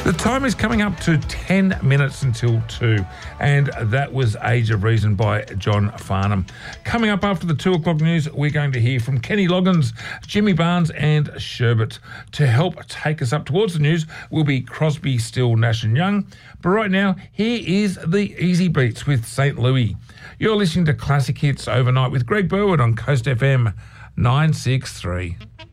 The time is coming up to 10 minutes until 2, and that was Age of Reason by John Farnham. Coming up after the 2 o'clock news, we're going to hear from Kenny Loggins, Jimmy Barnes and Sherbet. To help take us up towards the news will be Crosby, Still, Nash and Young. But right now, here is the Easy Beats with St. Louis. You're listening to Classic Hits Overnight with Greg Burwood on Coast FM 963.